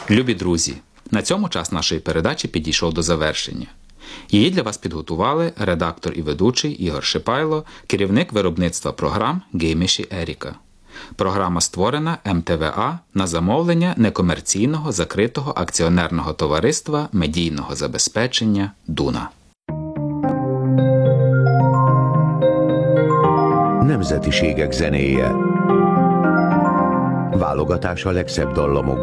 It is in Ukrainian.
Любі друзі, на цьому час нашої передачі підійшов до завершення. Її для вас підготували редактор і ведучий Ігор Шипайло, керівник виробництва програм Гейміші Еріка. Програма створена МТВА на замовлення некомерційного закритого акціонерного товариства медійного забезпечення «Дуна». Nemzetiségek zenéje. Válogatás a legszebb dallamokból.